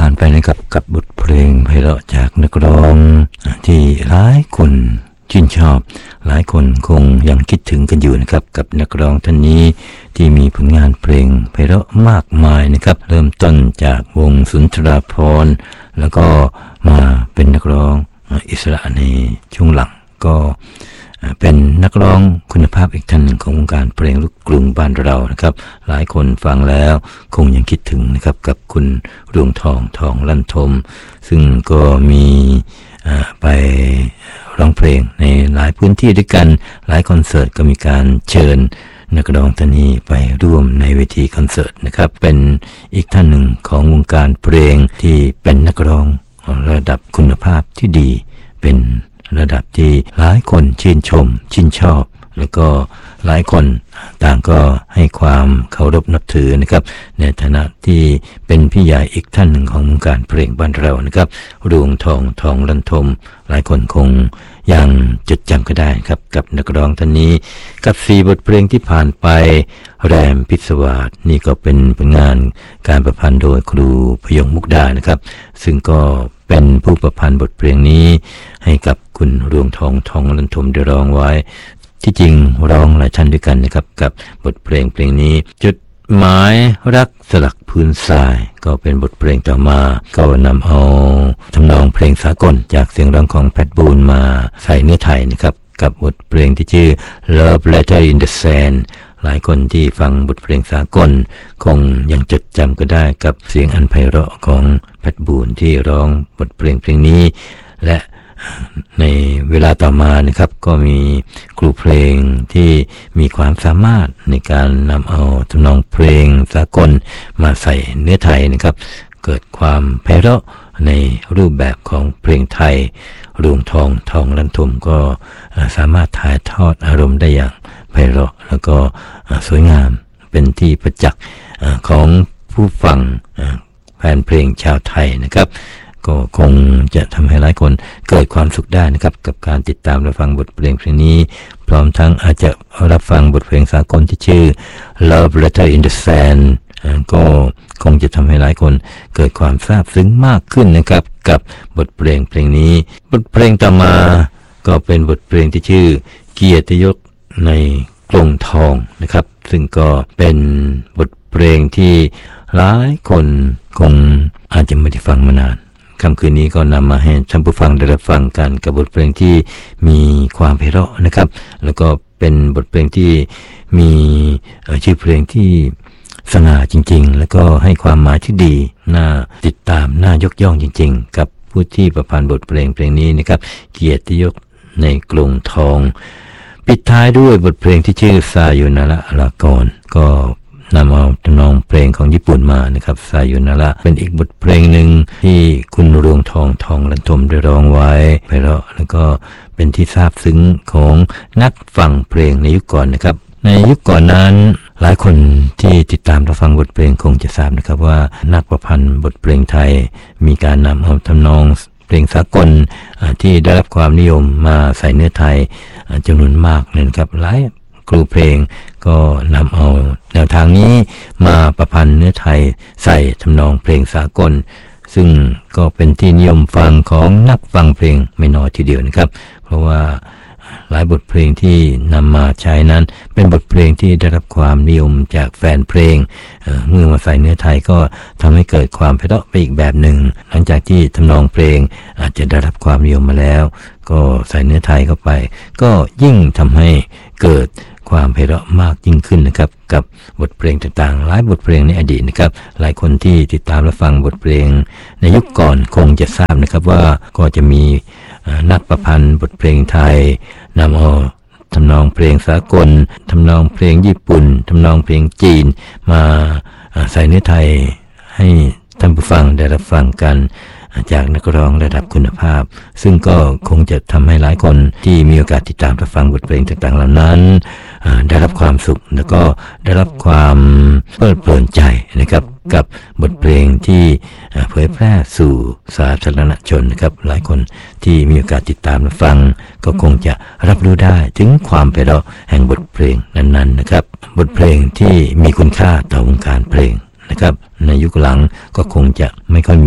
ผ่านไปนะครับกับบทเพลงไพเราะจากนักร้องที่หลายคนชื่นชอบหลายคนคงยังคิดถึงกันอยู่นะครับกับนักร้องท่านนี้ที่มีผลงานเพลงไพเราะมากมายนะครับเริ่มต้นจากวงสุนทราภรณ์แล้วก็มาเป็นนักร้องอิสระในช่วงหลังก็เป็นนักร้องคุณภาพอีกท่านหนึ่งของวงการเพลงลูกกรุงบ้านเรานะครับหลายคนฟังแล้วคงยังคิดถึงนะครับกับคุณเรืองทองลั่นทมซึ่งก็มีไปร้องเพลงในหลายพื้นที่ด้วยกันหลายคอนเสิร์ตก็มีการเชิญนักร้องท่านนี้ไปร่วมในเวทีคอนเสิร์ตนะครับเป็นอีกท่านหนึ่งของวงการเพลงที่เป็นนักร้องระดับคุณภาพที่ดีเป็นระดับที่หลายคนชื่นชมชื่นชอบแล้วก็หลายคนต่างก็ให้ความเคารพนับถือนะครับในฐานะที่เป็นพี่ใหญ่อีกท่านหนึ่งของวงการเพลงบ้านเรานะครับเรืองทองลั่นทมหลายคนคงยังจดจำก็ได้ครับกับนักร้องท่านนี้กับ4บทเพลงที่ผ่านไปแรมพิศวาสนี่ก็เป็นผลงานการประพันธ์โดยครูพยงมุกดานะครับซึ่งก็เป็นผู้ประพันธ์บทเพลงนี้ให้กับคุณเรืองทองลั่นทมได้ร้องไว้ที่จริงร้องหลายท่านด้วยกันนะครับกับบทเพลงนี้จุดหมายรักสลักพื้นทรายก็เป็นบทเพลงต่อมาก็นำเอาทำนองเพลงสากลจากเสียงร้องของแพทบูนมาใส่เนื้อไทยนะครับกับบทเพลงที่ชื่อ Love Letter in the Sand หลายคนที่ฟังบทเพลงสากลคงยังจดจำก็ได้กับเสียงอันไพเราะของแพทบูนที่ร้องบทเพลงนี้และในเวลาต่อมานะครับก็มีครูเพลงที่มีความสามารถในการนำเอาทำนองเพลงสากลมาใส่เนื้อไทยนะครับเกิดความไพเราะในรูปแบบของเพลงไทยเรืองทองลั่นทมก็สามารถถ่ายทอดอารมณ์ได้อย่างไพเราะแล้วก็สวยงามเป็นที่ประจักษ์ของผู้ฟังแฟนเพลงชาวไทยนะครับก็คงจะทำให้หลายคนเกิดความสุขได้นะครับกับการติดตามรับฟังบทเพลงนี้พร้อมทั้งอาจจะรับฟังบทเพลงสากลที่ชื่อ Love Letter in the Sand ก็คงจะทำให้หลายคนเกิดความซาบซึ้งมากขึ้นนะครับกับบทเพลงนี้บทเพลงต่อมาก็เป็นบทเพลงที่ชื่อเกียรติยศในกรงทองนะครับซึ่งก็เป็นบทเพลงที่หลายคนคงอาจจะไม่ได้ฟังมานานค่ำคืนนี้ก็นำมาให้ท่านผู้ฟังได้รับฟังกันกับบทเพลงที่มีความไพเราะนะครับแล้วก็เป็นบทเพลงที่มีชื่อเพลงที่สง่าจริงๆแล้วก็ให้ความหมายที่ดีน่าติดตามน่ายกย่องจริงๆกับผู้ที่ประพันธ์บทเพลงนี้นะครับเกียรติยศในกรงทองปิดท้ายด้วยบทเพลงที่ชื่อซาโยนาระลากรก็นำเอาทำนองเพลงของญี่ปุ่นมานะครับซาโยนาระเป็นอีกบทเพลงหนึ่งที่คุณเรืองทองลั่นทมได้ร้องไว้ไพเราะแล้วก็เป็นที่ซาบซึ้งของนักฟังเพลงในยุคก่อนนะครับในยุคก่อนนั้นหลายคนที่ติดตามรับฟังบทเพลงคงจะทราบนะครับว่านักประพันธ์บทเพลงไทยมีการนำเอาทำนองเพลงสากลที่ได้รับความนิยมมาใส่เนื้อไทยจำนวนมากเลยครับหลายครูเพลงก็นำเอาแนวทางนี้มาประพันธ์เนื้อไทยใส่ทำนองเพลงสากลซึ่งก็เป็นที่นิยมฟังของนักฟังเพลงไม่น้อยทีเดียวนะครับเพราะว่าหลายบทเพลงที่นำมาใช้นั้นเป็นบทเพลงที่ได้รับความนิยมจากแฟนเพลงเมื่อมาใส่เนื้อไทยก็ทำให้เกิดความไพเราะไปอีกแบบหนึ่งหลังจากที่ทำนองเพลงอาจจะได้รับความนิยมมาแล้วก็ใส่เนื้อไทยเข้าไปก็ยิ่งทำให้เกิดความไพเราะมากยิ่งขึ้นนะครับกับบทเพลงต่างๆหลายบทเพลงในอดีตนะครับหลายคนที่ติดตามและฟังบทเพลงในยุคก่อนคงจะทราบนะครับว่าก็จะมีนักประพันธ์บทเพลงไทยนำเอาทำนองเพลงสากลทำนองเพลงญี่ปุ่นทำนองเพลงจีนมาใส่เนื้อไทยให้ท่านผู้ฟังได้รับฟังกันจากนักร้องระดับคุณภาพซึ่งก็คงจะทำให้หลายคนที่มีโอกาสติดตามรับฟังบทเพลงต่างๆเหล่านั้นได้รับความสุขแล้วก็ได้รับความเพลิดเพลินใจนะครับกับบทเพลงที่เผยแพร่สู่สาธารณชนนะครับหลายคนที่มีโอกาสติดตามรับฟังก็คงจะรับรู้ได้ถึงความไพเราะแห่งบทเพลงนั้นๆนะครับบทเพลงที่มีคุณค่าต่อวงการเพลงนะครับในยุคหลังก็คงจะไม่ค่อยมี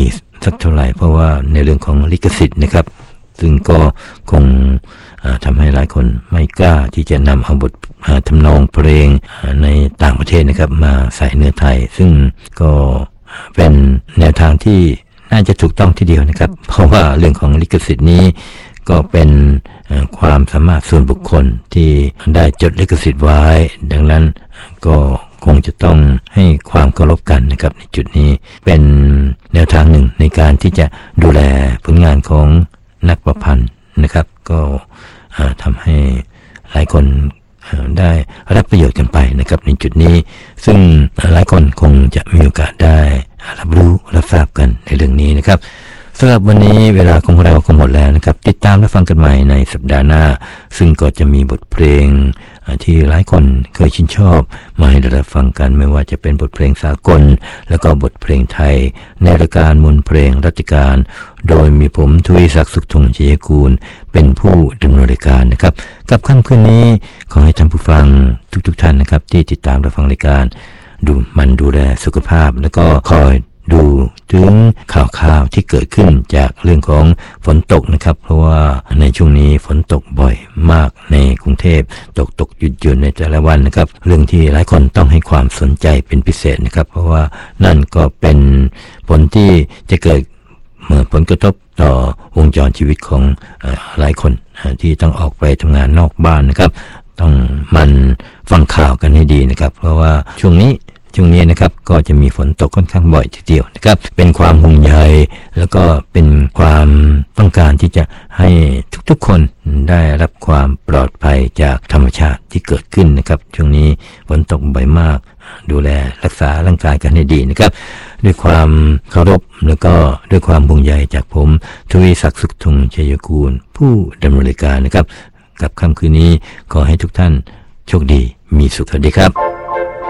สักเท่าไหร่เพราะว่าในเรื่องของลิขสิทธิ์นะครับซึ่งก็คงทำให้หลายคนไม่กล้าที่จะนำเอาบททำนองเพลงในต่างประเทศนะครับมาใส่เนื้อไทยซึ่งก็เป็นแนวทางที่น่าจะถูกต้องทีเดียวนะครับเพราะว่าเรื่องของลิขสิทธิ์นี้ก็เป็นความสามารถส่วนบุคคลที่ได้จดลิขสิทธิ์ไว้ดังนั้นก็คงจะต้องให้ความเคารพกันนะครับในจุดนี้เป็นแนวทางหนึ่งในการที่จะดูแลผลงานของนักประพันธ์นะครับก็ทำให้หลายคนได้รับประโยชน์กันไปนะครับในจุดนี้ซึ่งหลายคนคงจะมีโอกาสได้รับรู้รับทราบกันในเรื่องนี้นะครับสำหรับวันนี้เวลาของเราก็หมดแล้วนะครับติดตามและฟังกันใหม่ในสัปดาห์หน้าซึ่งก็จะมีบทเพลงที่หลายคนเคยชื่นชอบมาให้ได้ฟังกันไม่ว่าจะเป็นบทเพลงสากลแล้วก็บทเพลงไทยในรายการมนต์เพลงรัชกาลโดยมีผมทวีศักดิ์สุขทงเจยกูลเป็นผู้ดำเนินรายการนะครับกับค่ำคืนนี้ขอให้ท่านผู้ฟังทุกท่านนะครับที่ติดตามและฟังรายการดูแลสุขภาพแล้วก็คอยดูถึงข่าวที่เกิดขึ้นจากเรื่องของฝนตกนะครับเพราะว่าในช่วงนี้ฝนตกบ่อยมากในกรุงเทพตกหยุดในแต่ละวันนะครับเรื่องที่หลายคนต้องให้ความสนใจเป็นพิเศษนะครับเพราะว่านั่นก็เป็นผลที่จะเกิดผลกระทบต่อวงจรชีวิตของหลายคนที่ต้องออกไปทำงานนอกบ้านนะครับต้องมันฟังข่าวกันให้ดีนะครับเพราะว่าช่วงนี้นะครับก็จะมีฝนตกค่อนข้างบ่อยทีเดียวนะครับเป็นความห่วงใยแล้วก็เป็นความต้องการที่จะให้ทุกคนได้รับความปลอดภัยจากธรรมชาติที่เกิดขึ้นนะครับช่วงนี้ฝนตกบ่อยมากดูแลรักษาร่างกายกันให้ดีนะครับด้วยความเคารพแล้วก็ด้วยความห่วงใยจากผมทวีศักดิ์สุขทงชัยกูลผู้ดำเนินรายการนะครับกับค่ำคืนนี้ขอให้ทุกท่านโชคดีมีสุขสวัสดีครับ